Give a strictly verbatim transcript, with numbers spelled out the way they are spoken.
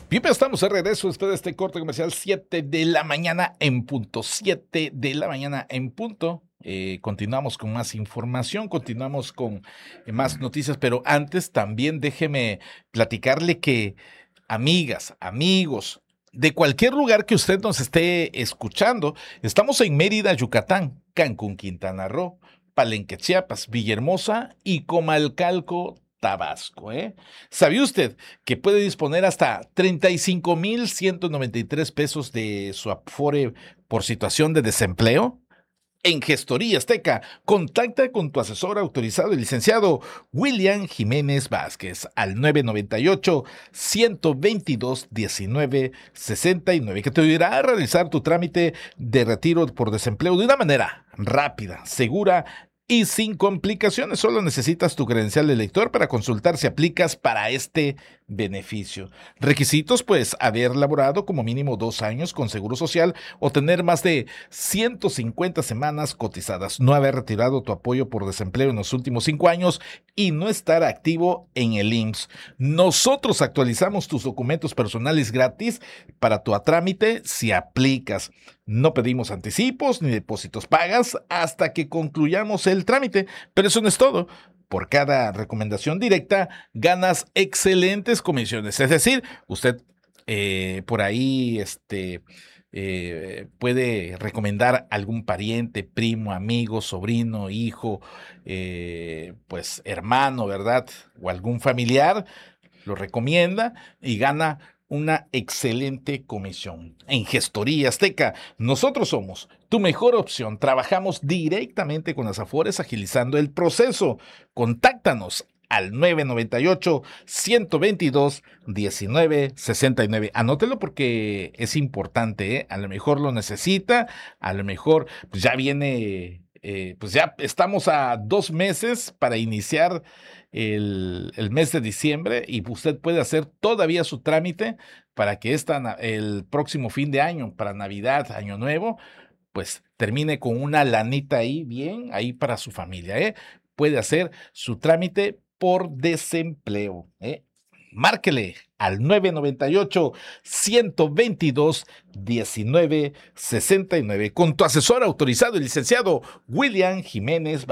Bien, pues estamos de regreso después de este corte comercial, siete de la mañana en punto, siete de la mañana en punto. Eh, continuamos con más información, continuamos con eh, más noticias, pero antes también déjeme platicarle que, amigas, amigos, de cualquier lugar que usted nos esté escuchando, estamos en Mérida, Yucatán, Cancún, Quintana Roo, Palenque, Chiapas, Villahermosa y Comalcalco, Tabasco, ¿eh? ¿Sabía usted que puede disponer hasta treinta y cinco mil ciento noventa y tres pesos de su Afore por situación de desempleo? En Gestoría Azteca, contacta con tu asesor autorizado y licenciado William Jiménez Vázquez al nueve noventa y ocho, ciento veintidós, diecinueve sesenta y nueve, que te ayudará a realizar tu trámite de retiro por desempleo de una manera rápida, segura y sin complicaciones. Solo necesitas tu credencial de lector para consultar si aplicas para este beneficio. Requisitos, pues, haber laborado como mínimo dos años con Seguro Social o tener más de ciento cincuenta semanas cotizadas, no haber retirado tu apoyo por desempleo en los últimos cinco años y no estar activo en el I M S S. Nosotros actualizamos tus documentos personales gratis para tu trámite si aplicas. No pedimos anticipos ni depósitos, pagas hasta que concluyamos el trámite, pero eso no es todo. Por cada recomendación directa ganas excelentes comisiones. Es decir, usted eh, por ahí este, eh, puede recomendar a algún pariente, primo, amigo, sobrino, hijo, eh, pues hermano, ¿verdad? O algún familiar, lo recomienda y gana una excelente comisión. En Gestoría Azteca, nosotros somos tu mejor opción. Trabajamos directamente con las Afores, agilizando el proceso. Contáctanos al nueve noventa y ocho, ciento veintidós, diecinueve sesenta y nueve. Anótelo porque es importante, ¿eh? A lo mejor lo necesita, a lo mejor pues ya viene, eh, pues ya estamos a dos meses para iniciar el, el mes de diciembre y usted puede hacer todavía su trámite para que esta, el próximo fin de año, para Navidad, Año Nuevo, pues termine con una lanita ahí bien, ahí para su familia, ¿eh? Puede hacer su trámite por desempleo, ¿eh? Márquele al nueve noventa y ocho, ciento veintidós, diecinueve sesenta y nueve con tu asesor autorizado y licenciado William Jiménez